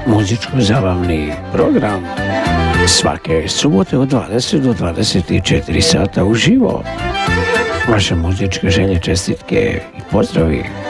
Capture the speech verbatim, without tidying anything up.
muzičko-zabavni program svake subote od dvadeset do dvadeset četiri sata uživo. Vaše muzičke želje, čestitke i pozdravi